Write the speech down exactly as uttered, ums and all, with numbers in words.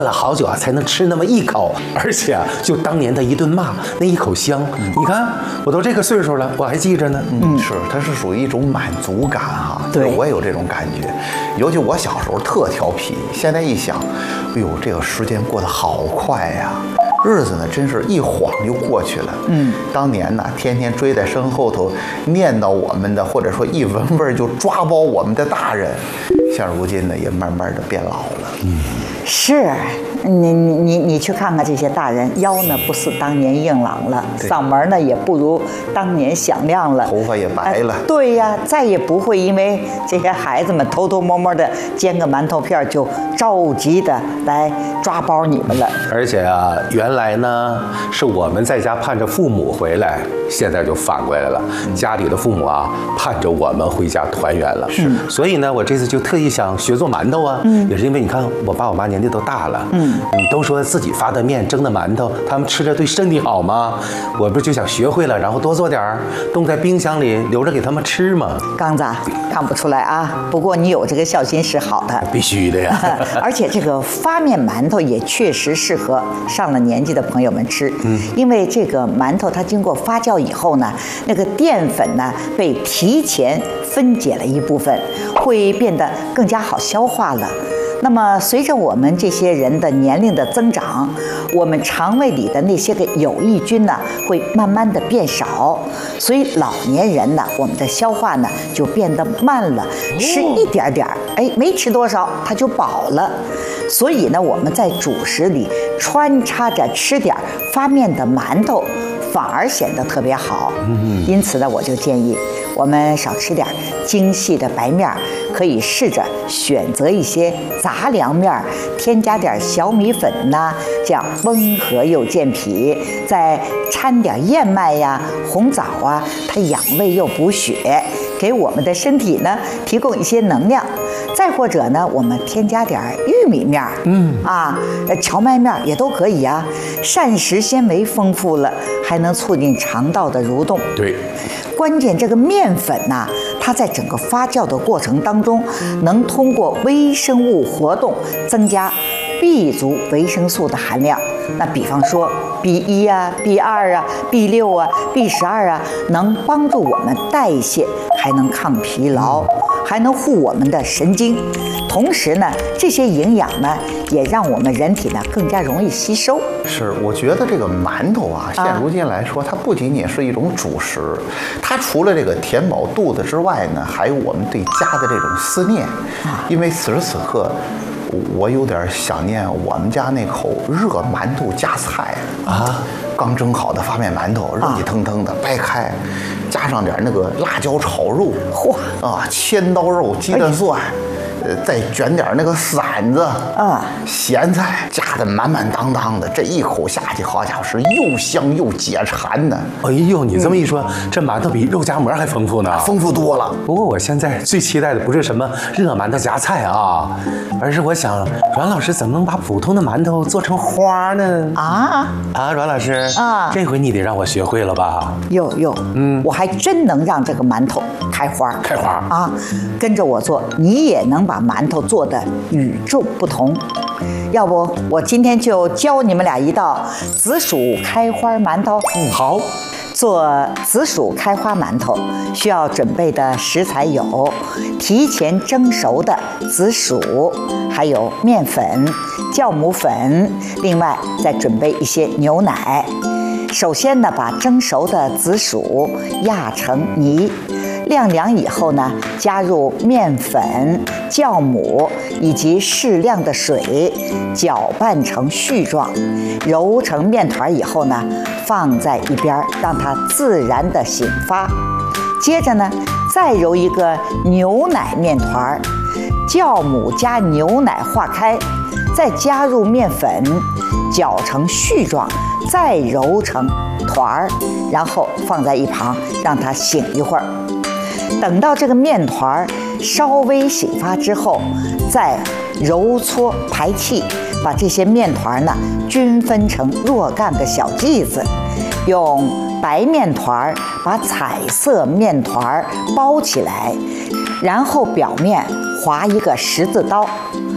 了好久啊，才能吃那么一口，而且啊，就当年的一顿骂，那一口香，你看我都这个岁数了，我还记着呢。 嗯，是，它是属于一种满足感哈。 对， 我也有这种感觉。尤其我小时候特调皮，现在一想，哎呦，这个时间过得好快呀。日子呢，真是一晃就过去了。嗯，当年呢，天天追在身后头念叨我们的，或者说一闻味儿就抓包我们的大人，像如今呢，也慢慢的变老了。 嗯，是。你你你你去看看这些大人，腰呢不似当年硬朗了，嗓门呢也不如当年响亮了， 头发也白了。 呃、对呀，再也不会因为这些孩子们偷偷摸摸的煎个馒头片就着急的来抓包你们了。 而且啊，原来呢是我们在家盼着父母回来，现在就反过来了，嗯、家里的父母啊盼着我们回家团圆了。是，所以呢，我这次就特意想学做馒头啊，嗯、也是因为你看我爸我妈年纪都大了，嗯。你都说自己发的面蒸的馒头，他们吃着对身体好吗？我不就想学会了，然后多做点儿，冻在冰箱里留着给他们吃吗？ 刚子看不出来啊，不过你有这个孝心是好的， 必须的呀。 而且这个发面馒头也确实适合上了年纪的朋友们吃，嗯，因为这个馒头它经过发酵以后呢，那个淀粉呢被提前分解了一部分，会变得更加好消化了。那么，随着我们这些人的年龄的增长，我们肠胃里的那些个有益菌呢，会慢慢的变少，所以老年人呢，我们的消化呢就变得慢了，吃一点点，哎，没吃多少，它就饱了。所以呢，我们在主食里穿插着吃点发面的馒头，反而显得特别好。因此呢，我就建议我们少吃点精细的白面，可以试着选择一些杂粮面，添加点小米粉呐，这样温和又健脾。再掺点燕麦呀、红枣啊，它养胃又补血，给我们的身体呢提供一些能量。再或者呢，我们添加点玉米面，嗯啊，荞麦面也都可以啊。膳食纤维丰富了，还能促进肠道的蠕动。 对， 关键这个面粉呐、啊，它在整个发酵的过程当中，能通过微生物活动增加 B 族维生素的含量。那比方说 B 一 啊、B 二 啊、B 六 啊、B 十二 啊，能帮助我们代谢，还能抗疲劳，还能护我们的神经。同时呢，这些营养呢，也让我们人体呢更加容易吸收。 是，我觉得这个馒头啊，现如今来说，它不仅仅是一种主食，它除了这个填饱肚子之外呢，还有我们对家的这种思念。因为此时此刻，我有点想念我们家那口热馒头加菜啊，刚蒸好的发面馒头，热气腾腾的掰开，加上点那个辣椒炒肉，嚯啊，千刀肉、鸡蛋蒜。呃，再卷点那个馓子啊，咸菜加的满满当当的，这一口下去，好家伙，是又香又解馋的。 哎呦，你这么一说，嗯、这馒头比肉夹馍还丰富呢， 丰富多了。 不过我现在最期待的不是什么热馒头夹菜啊，而是我想阮老师怎么能把普通的馒头做成花呢？啊啊，阮老师啊，这回你得让我学会了吧？ 有有，嗯，我还真能让这个馒头开花， 开花啊，跟着我做，你也能把馒头做的与众不同。要不我今天就教你们俩一道紫薯开花馒头。 嗯，好。 做紫薯开花馒头需要准备的食材有提前蒸熟的紫薯，还有面粉、酵母粉，另外再准备一些牛奶。首先呢，把蒸熟的紫薯压成泥，晾凉以后呢，加入面粉、酵母以及适量的水，搅拌成絮状，揉成面团以后呢，放在一边，让它自然的醒发。接着呢，再揉一个牛奶面团，酵母加牛奶化开，再加入面粉，搅成絮状，再揉成团儿，然后放在一旁，让它醒一会儿。等到这个面团稍微醒发之后，再揉搓排气，把这些面团呢均分成若干个小剂子，用白面团把彩色面团包起来，然后表面划一个十字刀，